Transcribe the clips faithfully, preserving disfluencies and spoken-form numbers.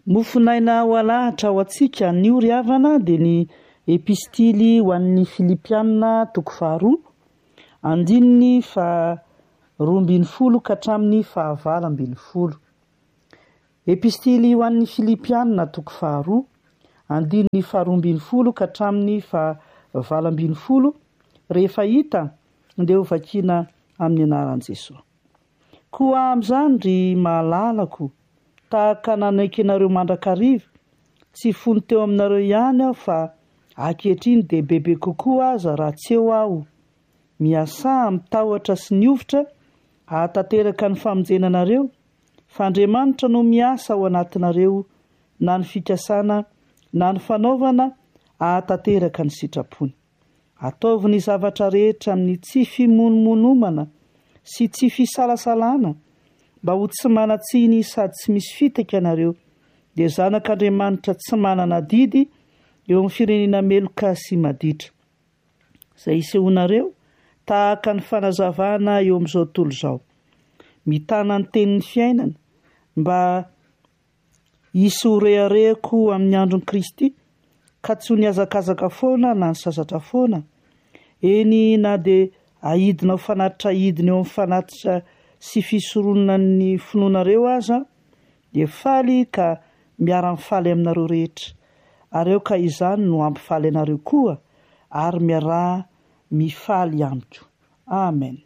Mofinaina ho alahatra ho antsika ny ry havana dia ny epistily ho an'ny Filipianina toko faharoa andininy fa roa ambin'ny folo ka hatramin'ny fahavalo ambin'ny folo. Epistily ho an'ny Filipianina toko faharoa andininy faharoa ambin'ny folo ka hatramin'ny fahavalo ambin'ny folo. Rehefa hita dia ho vakiana amin'ny anaran'i Jesosy. Koa amin'izany ry mahalalako, tahaka nanaiky anareo mandrakariva, tsy fony teo aminareo ihany aho fa ankehitriny dia bebe kokoa aza raha tsy eo aho. Miasa mitahotra sy niofotra hahatanteraka ny famonjenanareo, fa Andriamanitra no miasa ao anatinareo na ny fikasana na ny fanaovana hahatanteraka ny sitrapony. Ataovy ny zavatra rehetra amin'ny tsy fimonomonomana sy tsy fisalasalana, mba ho tsy manatsiny sady tsy misy fitaka ianareo, dia zanak'Andriamanitra tsy manana didy eo amin'ny firenena meloka sy maditra. Izay isehonareo tahaka ny fanazavana eo amin'izao tontolo izao, mitana ny tenin'ny fiainana mba hisy ho reharehako amin'ny andron'i Kristy, ka tsy ho niazakazaka foana na ny sasatra foana. Eny na dia ahidina ho fanatitra hidina eo amin'ny fanatitra sy fisoronana ny finoanareo aza, dia faly ka miara-mifaly aminareo rehetra, ary eo ka izany no ampifaly anareo koa ary miara mifaly amiko. Amen.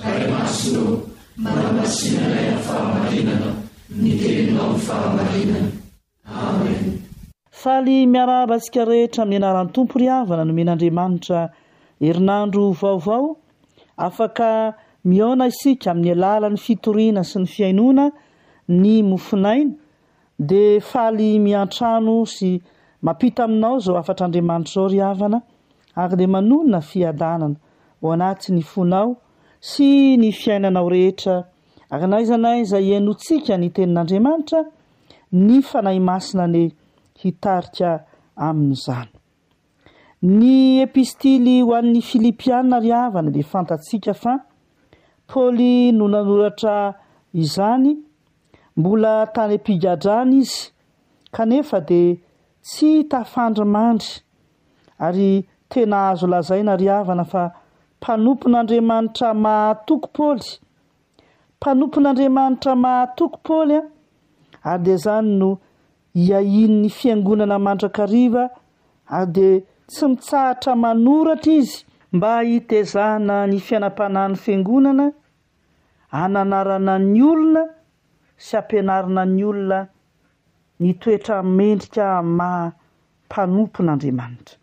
Amen. Faly miarahaba antsika rehetra amin'ny anaran'ny Tompo ry havana no men'Andriamanitra herinandro vaovao, afaka miaona isika amin'ny alalan'ny fitoriana sy ny fiainona ny mofinaina, dia faly miantrano sy mampita aminao izao afatr'Andriamanitra izao ry havana, ary dia manonona fiadanana ao anatin'ny fonao sy ny fiainanao rehetra, ary n'aiza n'aiza hiainontsika ny tenin'Andriamanitra, ny fanahy masina ny hitarika amin'izany. Ny epistily ho an'ny Filipianina ry havana dia fantatsika fa Paoly no nanoratra izany, mbola tany am-pigadrana izy, kanefa dia tsy tafandrimandry, ary tena azo lazaina ry havana fa mpanompon'Andriamanitra mahatoky Paoly. Mpanompon'Andriamanitra mahatoky Paoly, ary dia izany no hiahin'ny fiangonana mandrakariva, ary dia tsy mitsahatra manoratra izy mba hitezana ny fiainam-panahin'ny fiangonana, hananarana ny olona sy ampianarana ny olona ny toetra mendrika maha mpanompon'Andriamanitra.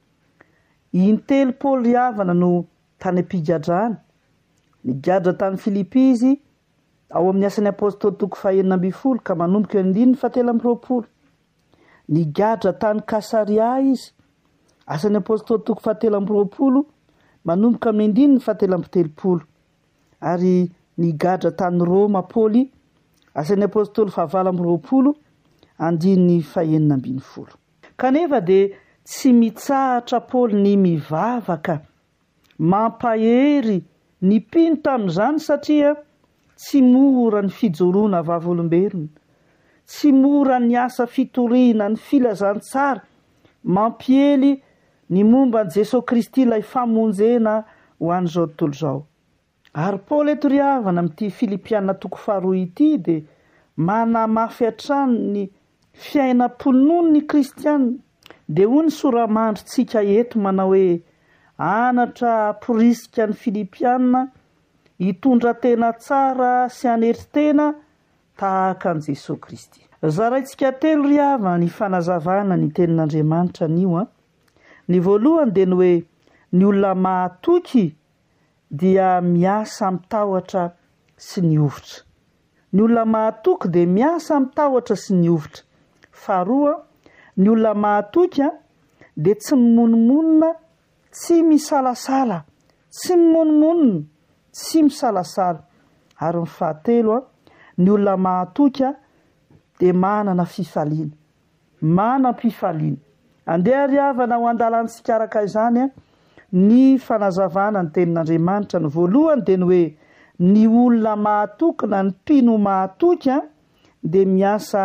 Intelo Paoly ry havana no tany am-pigadrana, nigadra tany Filipi izy ao amin'ny asan'ny apôstôly toko fahaenina ambin'ny folo ka manomboka eo andininy fahatelo amby roapolo. Nigadra tany Kasaria izy, asan'ny apôstôly toko fahatelo amby roapolo manomboka amin'ny andininy fahatelo amby telopolo. Ary nigadra tany Roma Paoly, asan'ny apôstôly fahavalo amby roapolo andininy fahaenina ambin'ny folo. Kanefa dia tsy mitsahatra Paoly ny mivavaka, mampahery ny mpino tamin'izany, satria tsy mora ny fijoroana vavolombelona, tsy mora ny asa fitoriana ny filazantsara, mampiely ny momba an'i Jesosy Kristy ilay famonjena ho an'izao tontolo izao. Ary Paoly eto ry havana amin'ity Filipianina toko faharoa ity dia manamafy hatrany ny fiainam-ponon'ny Kristianina. Dia hoy ny soramandritsika eto manao hoe anatra porisika ny Filipianina hitondra tena tsara sy haneritena tahaka an'i Jesosy Kristy. Zaraintsika telo ry havana ny fanazavana ny tenin'Andriamanitra nio. Ny voalohany dia ny hoe ny olona mahatoky dia miasa mitahotra sy niofotra. Ny olona mahatoky dia miasa mitahotra sy niofotra. Faharoa, ny olona mahatoky dia tsy mimonomonona, tsy misalasala, tsy mimonomonona, tsy misalasala. Ary ny fahatelo, ny olona mahatoky dia manana fifaliana, manam-pifaliana. Andeha ry havana ho andalantsika araka izany ny fanazavana ny tenin'Andriamanitra. Ny voalohany dia ny hoe ny olona mahatoky na ny mpino mahatoky dia miasa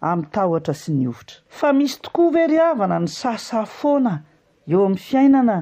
amin'ny tahotra sy ny ovitra. Fa misy tokoa ve ry havana ny sasafoana eo amin'ny fiainana?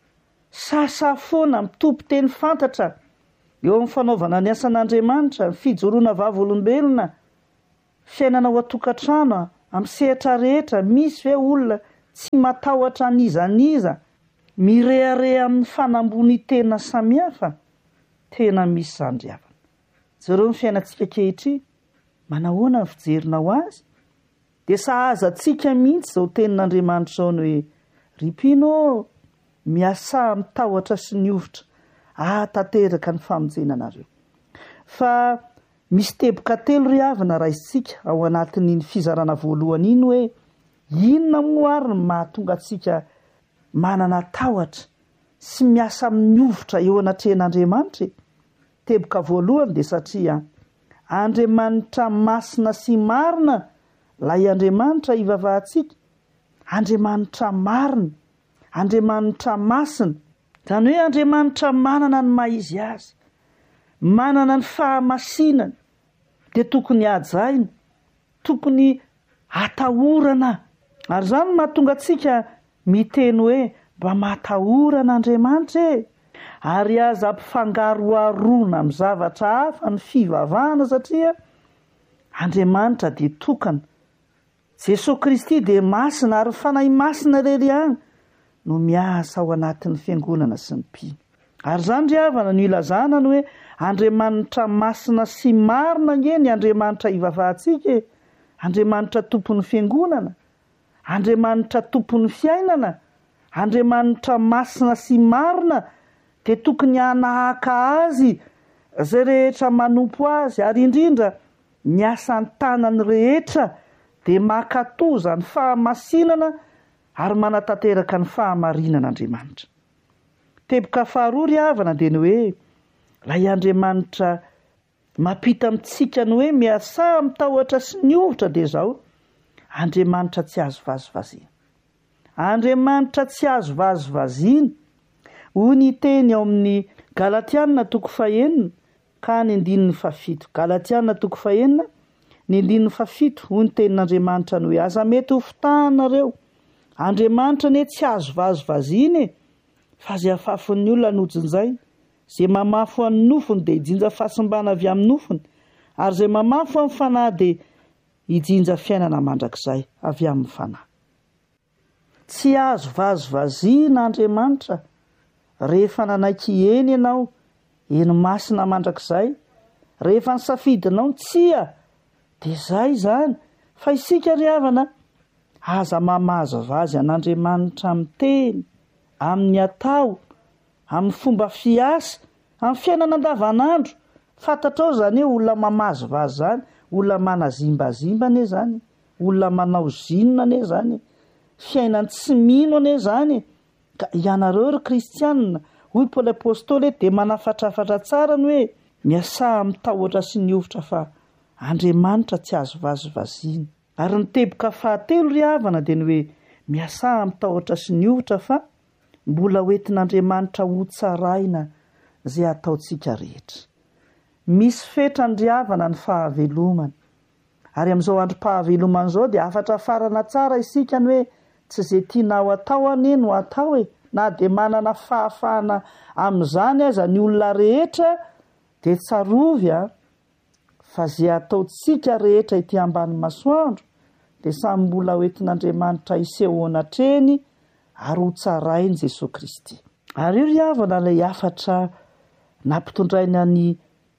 Sasafoana mitompo teny fantatra eo amin'ny fanaovana ny asan'Andriamanitra, ny fijoroana vavolombelona, fiainana ao an-tokantrano, amin'ny sehatra rehetra. Misy ve olona tsy matahotra an'izaniza, mirehareha amin'ny fanambony tena samihafa? Tena misy izany ry havana. Zareo ny fiainantsika ankehitriny, manahoana ny fijerinao azy? Dia sahaza-tsika mihitsy izao tenin'Andriamanitra izao ny hoe ripino, miasa mitahotra sy ny ovitra, ahatanteraka ny famonjena anareo. Fa misy teboka telo ry havana raisitsika ao anatin'iny fizarana voalohany iny hoe inona moa ary ny mahatonga antsika manana tahotra sy miasa amin'ny ovitra eo anatrehan'Andriamanitra? Teboka voalohany dia satria Andriamanitra masina sy marina ilay Andriamanitra ivavahantsika. Andriamanitra marina, Andriamanitra masina, izany hoe Andriamanitra manana ny maha-izy azy, manana ny fahamasinana, dia tokony hajaina, tokony hatahorana. Ary izany mahatonga antsika miteny hoe mba matahorana Andriamanitra e. Ary aza ampifangaroarona amin'ny zavatra hafa ny fivavahana, satria Andriamanitra dia tokana. Jesosy Kristy dia masina, ary fanahy masina irery ihany no miasa ao anatin'ny fiangonana sy ny mpino. Ary izany ry havana no ilazana ny hoe Andriamanitra masina sy marina nge ny Andriamanitra ivavahantsika e. Andriamanitra tompon'ny fiangonana, Andriamanitra tompon'ny fiainana, Andriamanitra masina sy marina, dia tokony hanahaka azy izay rehetra manompo azy, ary indrindra ny asan'ny tanany rehetra dia mankatoza ny fahamasinana ary manatanteraka ny fahamarinan'Andriamanitra. Teboka faharoa ry havana dia ny hoe ilay Andriamanitra mampita amintsika ny hoe miasa mitahotra sy ny ovitra dia izao: Andriamanitra tsy azo vazivaziana. Andriamanitra tsy azo vazivaziana. Hoy ny teny ao amin'ny Galatiana toko fahaenina ka ny andininy fafito. Galatiana toko fahaenina ny andininy fafito. Hoy ny tenin'Andriamanitra ny hoe aza mety ho fitahanareo, Andriamanitra ne tsy azo vazivaziana e, fa izay afafon'ny olona nojinjay. Izay mamafo amin'ny nofony dia hijinja fahasimbana avy amin'ny nofony, ary izay mamafo amin'ny fanahy dia hijinja fiainana mandrakizay avy amin'ny fanahy. Tsy azo vazivaziana Andriamanitra. Rehefa nanaiky eny ianao, eny masina mandrakizay, rehefa nisafidinao tsia, dia izay izany. Fa isika ry havana, aza mamazavazy an'Andriamanitra amin'ny teny, amin'ny atao, amin'ny fomba fiasa, amin'ny fiainana andavanandro. Fantatrao izany hoe olona mamazavazy izany, olona manazimbazimba ane izany, olona manao zinona ane izany, fiainany tsy mino ane izany. Ka ianareo ry kristianina, hoy Paoly apôstôly dia manafatrafatra tsara ny hoe miasa mitahotra sy ny ovitra, fa Andriamanitra tsy azo vazivaziana. Ary ny teboka fahatelo ry havana dia ny hoe miasa mitahotra sy ny ovitra, fa mbola hoentin'Andriamanitra ho tsaraina izay ataontsika rehetra. Misy fetrany ry havana ny fahavelomana, ary amin'izao androm-pahavelomana izao dia afatra farana tsara isika ny hoe tsy izay tianao atao anie no atao e. Na dia manana fahafahana amin'izany aza ny olona rehetra dia tsarovy a, fa izay ataontsika rehetra ety ambany masoandro dia samy mbola hoentin'Andriamanitra hisehoana hatreny ary ho tsarainy Jesosy Kristy. Ary io ry havana ilay afatra nampitondraina ny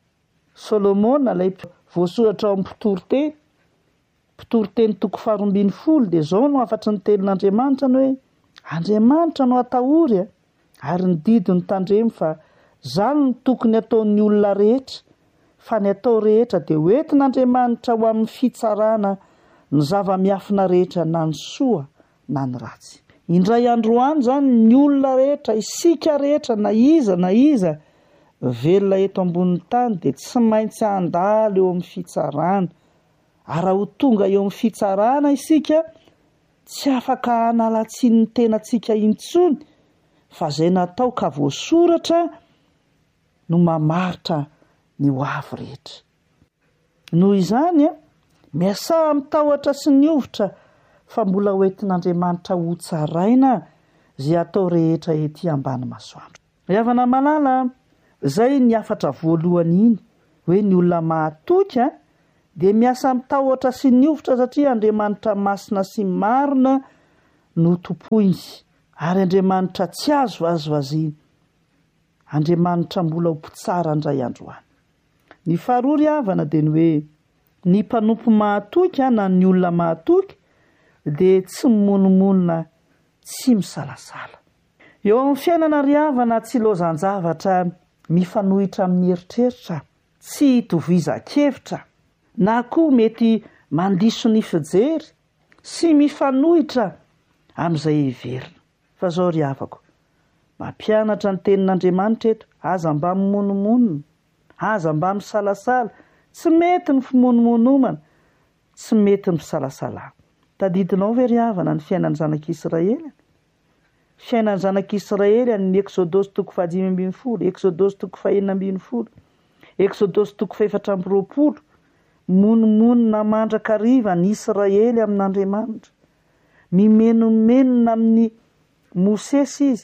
Solomona, ilay voasoratra ao amin'ny mpitoroteny, mpitoroteny toko faharoa ambin'ny folo, dia izao no afatra ny tenin'Andriamanitra ny hoe Andriamanitra no atahory ary ny didy ny tandremo, fa izany no tokony ataon'ny olona rehetra, fa ny atao rehetra dia hoentin'Andriamanitra ho amin'ny fitsarana ny zava-miafina rehetra, na ny soa na ny ratsy. Indray androany izany ny olona rehetra, isika rehetra, na iza na iza velona eto ambonin'ny tany, dia tsy maintsy handalo eo amin'ny fitsarana. Ary raha ho tonga eo amin'ny fitsarana isika, tsy afaka hanalatsiny ny tenantsika intsony, fa izay natao ka voasoratra no mamaritra ny ho avy rehetra. Noho izany a, miasa mitahotra sy ny ovitra fa mbola hoentin'Andriamanitra ho tsaraina zay atao rehetra ety ambany masoandro. Ry havana malala, zay ny afatra voalohany iny hoe ny olona mahatoky a dia miasa mitahotra sy ny ovitra satria Andriamanitra masina sy marina no tompoiny ary Andriamanitra tsy azo azoazina. Andriamanitra mbola ho mpitsara indray andro any. Ny faharoa ry havana dia ny hoe ny mpanompo mahatoky na ny olona mahatoky dia tsy mimonomonina, tsy misalasala. Eo amin'ny fiainana ry havana tsy lozan-javatra mifanohitra amin'ny eritreritra, tsy tovizan-kevitra na koa mety mandiso ny fijery sy mifanohitra amin'izay heverina. Fa zao ry havako, mampianatra ny tenin'Andriamanitra eto, aza mba mimonomonina, aza mba misalasala, tsy mety ny fimonomonomana, tsy mety misalasala. Tadidinao ve ry havana ny fiainan'ny zanak'Israely? Fiainan'ny zanak'Israely ny Exodosy toko faha dimy ambin'ny folo, Exodosy toko faha enina ambin'ny folo, Exodosy toko faha efatra amby roapolo, monomonina mandrakariva ny Israely amin'Andriamanitra. Mimenomenona amin'ny Mosesy izy,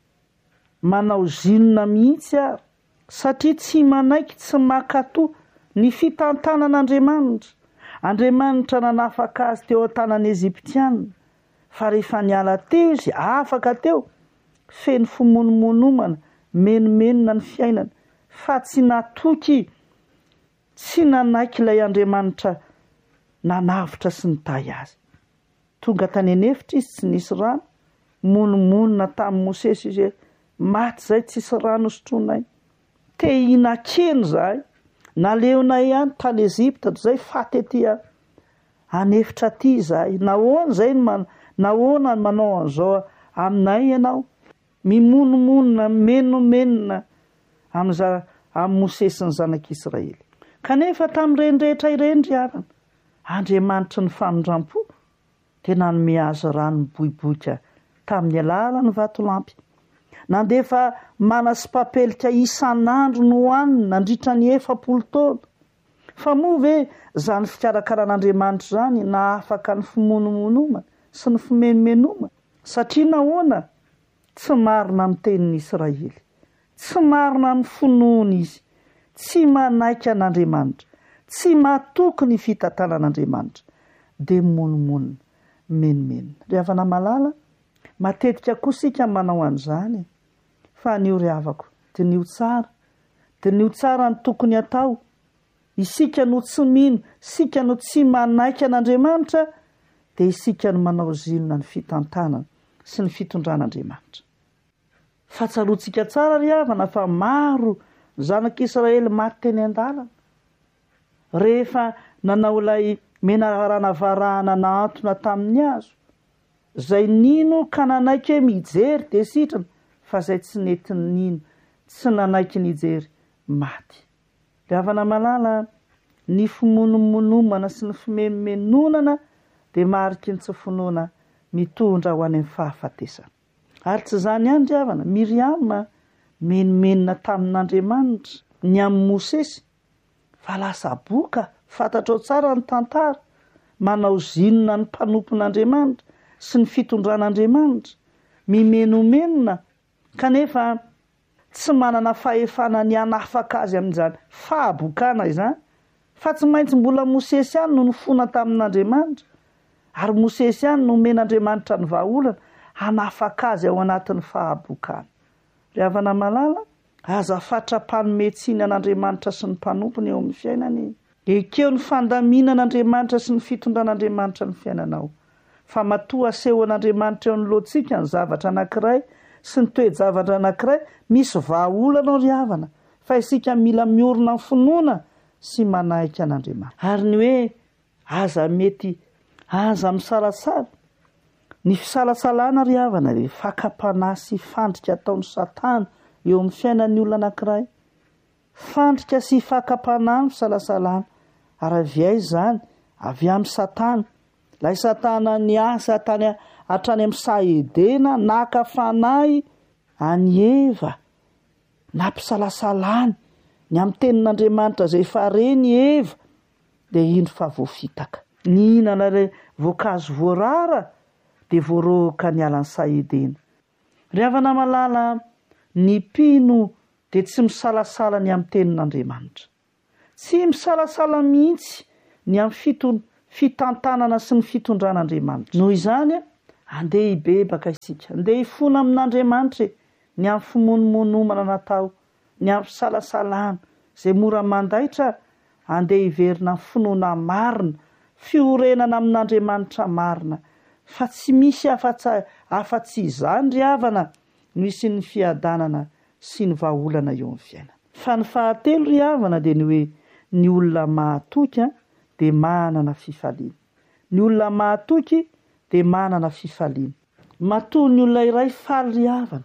manao zinona mihitsy ary satria tsy manaiky, tsy makatoa ny fitantanan'Andriamanitra. Andriamanitra nanafaka azy teo an-tanan'ny Eziptianina, fa rehefa niala teo izy afaka teo, feno fimonomonomana, menomenona ny fiainana, fa tsy natoky, tsy nanaiky ilay Andriamanitra nanavitra sy nitahy azy. Tonga tany anefitra izy tsy nisy rano, monomonina tamin'ny Mosesy izy, maty zay tsisy rano sotroinay, te hinan-keny zahay, naleonay ihany tany Ezipta zay faty ety anefitra aty zahay, nahoana zay man, nahoana manao an'izao aminay ianao? Mimonomonina, menomenona amin'za amin'ny Mosesy ny zanak'Israely. Kanefa tamin'ireny rehetra ireny ry havana, Andriamanitra ny fanondram-po dia nanome azy rano miboiboika tamin'ny alalan'ny vatolampy. Nandefa mana sy papelika isan'andro no hoanina nandritra ny efapolo taona. Fa moa ve zany fikarakaran'Andriamanitra zany na afaka ny fimonomonoma sy ny fimenomenoma? Satria nahoana? Tsy marina amin'ny tenin'Israely, tsy marina amin'ny finoany izy, tsy manaiky an'Andriamanitra, tsy matoky ny fitantanan'Andriamanitra, dia monomonina, menomenona. Ry havana malala, matetika koa isika manao an'izany, fa anio ry havako, dia nio tsara, dia nio tsara ny tokony atao. Isika no tsy mino, isika no tsy manaiky an'Andriamanitra, dia isika no manao zinona ny fitantanana sy ny fitondran'Andriamanitra. Fatsaroantsika tsara ry havana fa maro zanak'Israely maty teny an-dalana. Rehefa nanao ilay menarana varahana nahantona tamin'ny hazo, zay nino ka nanaiky hoe mijery dia sitrana, fa zay tsy nety nino, tsy nanaiky nijery, maty. Ry havana malala, ny fimonomonomana sy ny fimenomenonana dia mariky ny tsy finoana mitondra ho any amin'ny fahafatesana. Ary tsy zany ihany ry havana, Miriama menomenona tamin'Andriamanitra ny amin'ny Mosesy, fa lasa boka fantatrao tsara ny tantara, manao zinona ny mpanompon'Andriamanitra sy ny fitondran'Andriamanitra, mimenomenona, kanefa tsy manana fahefana ny hanafaka azy amin'izany fahabokana izany, fa tsy maintsy mbola Mosesy ihany no nifona tamin'Andriamanitra, ary Mosesy ihany no men'Andriamanitra ny vahaolana hanafaka azy ao anatin'ny fahabokana. Ry havana malala, aza fatra-panometsiny an'Andriamanitra sy ny mpanompony eo amin'ny fiainany. Ekeo ny fandaminan'Andriamanitra sy ny fitondran'Andriamanitra ny fiainanao. Fa matoa aseho an'Andriamanitra eo anoloantsika ny zavatra anankiray sy ny toe-javatra anankiray, misy vahaolana ry havana, fa isika mila miorina ny finoana sy manaiky an'Andriamanitra. Ary ny hoe aza mety, aza misalasala, ny fisalasalana ry havana dia fakapana sy fandrika ataon'ny Satana eo amin'ny fiainan'ny olona anankiray. Fandrika sy fakapana ny fisalasalana, ary avy aiza zany? Avy amin'ny Satana. Ilay Satana ny asa tany hatrany amin'ny Saedena, naka fanahy any Eva, nampisalasalany ny amin'ny tenin'Andriamanitra zay fareny Eva, dia indro fa voafitaka. Ny hinana re voankazo voarara dia voaroka ny alan'ny saedena. Ry havana malala, ny mpino dia tsy misalasala ny amin'ny tenin'Andriamanitra. Tsy misalasala mihitsy ny amin'ny fito fitantanana sy ny fitondran'Andriamanitra. Noho izany andeha hibebaka isika, andeha hifona amin'Andriamanitra ny amin'ny fimonomonomana natao, ny amin'ny fisalasalana izay mora mandaitra, andeha hiverina ny finoana marina, fiorenana amin'Andriamanitra marina, fa tsy misy afa-tsy izany ry havana no isin'ny fiadanana sy ny vahaolana eo amin'ny fiainana. Fa ny fahatelo ry havana dia ny hoe ny olona mahatoky dia manana fifaliana. Ny olona mahatoky dia manana fifaliana. Matoa ny olona iray faly ry havana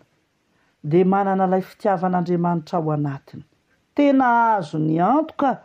dia manana ilay fitiavan'Andriamanitra ao anatiny. Tena azo ny antoka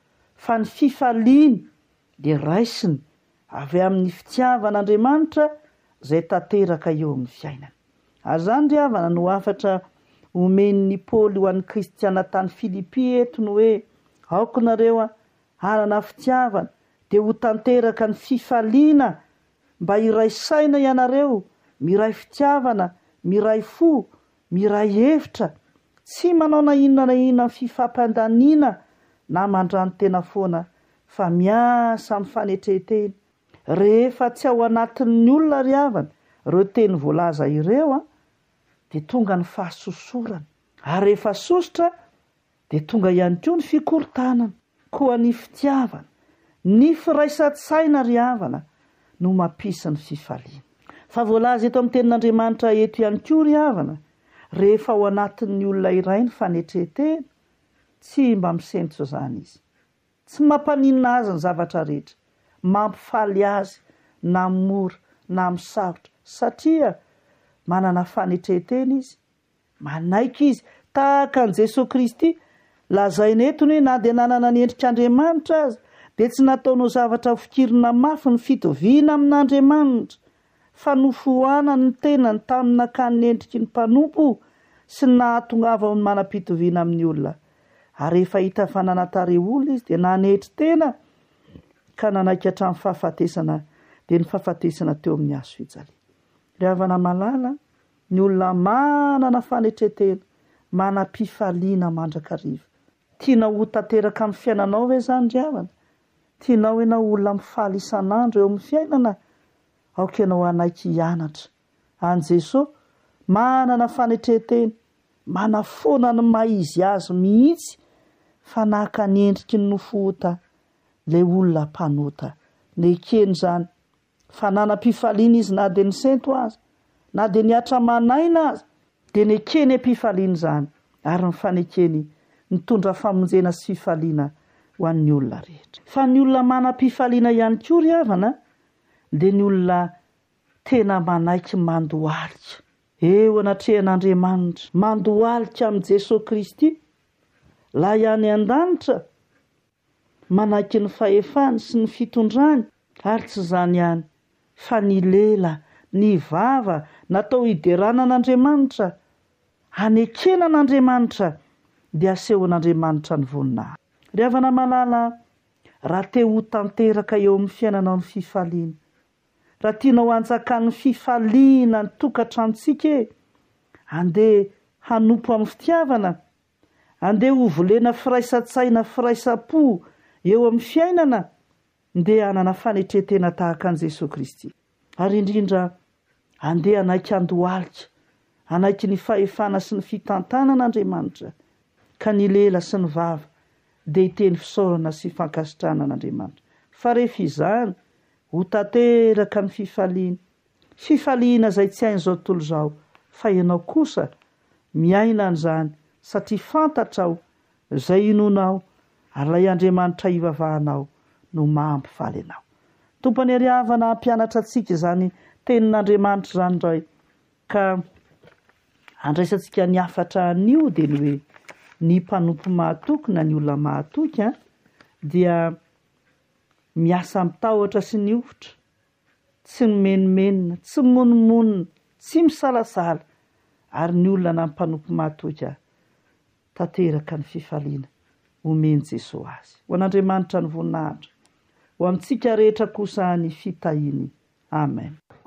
fa ny fifaliana dia raisiny avy amin'ny fitiavan'Andriamanitra izay tanteraka eo amin'ny fiainana. Ary izany ry havana no afatra omen'ny Paoly ho an'ny kristiana tany Filipy eto no hoe aoko nareo hanana fitiavana dia ho tanteraka ny fifaliana mba iray saina ianareo, miray fitiavana, miray fo, miray hevitra, tsy manao na inona na inona ny fifampadaniana na mandrano tena foana, fa miasa amin'ny fanetretena. Rehefa tsy ao anatin'ny olona ry havana ireo teny voalaza ireo dia tonga ny fahasosorana, ary rehefa sosotra dia tonga ihany koa ny fikorontanana. Koa ny fitiavana, ny firaisan-tsaina ry havana no mampisy ny fifaliana. Fa voalaza eto amin'ny tenin'Andriamanitra eto ihany koa ry havana, rehefa ao anatin'ny olona iray ny fanetretena, tsy mba misentsy izany izy, tsy mampaninona azy ny zavatra rehetra, mampifaly azy na mora na misarotra, satria manana fanetretena izy, manaiky izy tahaka an'i Jesosy Kristy. Lazainy etony hoe na dia nanana ny endrik'Andriamanitra azy dia tsy nataonao zavatra fikirina mafy ny fitoviana amin'Andriamanitra, fa nofohanany ny tenany tamin'ny nakany ny endriky ny mpanompo sy nahatongava ny manam-pitoviana amin'ny olona. Ary rehefa hita fa nanatare olona izy dia nanetry tena ka nanaiky hatramin'ny fahafatesana, dia ny fahafatesana teo amin'ny hazo fijaliana. Ry havana malala, ny olona manana fanetretena, manam-pifaliana mandrakariva. Tianao ho tanteraka amin'ny fiainanao ve izany ry havana? Tianao hoe na olona mifaly isan'andro eo amin'ny fiainana? Aoka ianao anaiky hianatra an'i Jesosy, manana fanetretena, manafoana ny maizy azy mihitsy, fa nahaka ny endriky ny nofota ilay olona mpanota. Ny keny izany, fa nanam-pifaliana izy na dia ny sento azy, na dia ny atra manaina azy, dia ny keny epifaliana izany, ary ny fanekeny mitondra famonjena sy fifaliana ho an'ny olona rehetra. Fa ny olona manam-pifaliana ihany koa ry havana dia ny olona tena manaiky mandohalika eo anatrehan'Andriamanitra, mandohalika amin'i Jesosy Kristy, la ihany an-danitra, manaiky ny fahefany sy ny fitondrany. Ary tsy izany ihany, fa ny lela, ny vava natao hiderana an'Andriamanitra, hanekena an'Andriamanitra, dia asehon'Andriamanitra ny voninahitra. Ry havana malala, raha te ho tanteraka eo amin'ny fiainanao ny fifaliana, raha tianao hanjakany ny fifaliana ny tokantranontsika, andeha hanompo amin'ny fitiavana, andeha ho volena firaisan-tsaina, firaisan-po eo amin'ny fiainana, andeha hanana fanetretena tahaka an'i Jesosy Kristy. Ary indrindra andeha anaiky andohalika, anaiky ny fahefana sy ny fitantanan'Andriamanitra, ka ny lela sy ny vava dia hiteny fisaorana sy fankasitrahana an'Andriamanitra. Fa rehefa izany ho tanteraka ny fifaliana, fifaliana izay tsy hain'izao tontolo izao, fa ianao kosa miaina an'izany, satria fantatrao izay inonao, ary ilay Andriamanitra ivavahanao no mampifaly anao. Tompony ry havana, hampianatra antsika izany tenin'Andriamanitra izany indray, ka andraisantsika ny afatra an'io dia ny hoe ny mpanompo mahatoky na ny olona mahatoky dia miasa mitahotra sy ny ofitra, tsy mimenomenona, tsy mimonomonona, tsy misalasala, ary ny olona na ny mpanompo mahatoky tanteraka ny fifaliana omeny Jesosy azy. Ho an'Andriamanitra ny voninahitra. ho amintsika rehetra kosa ny fitahiny. Amen.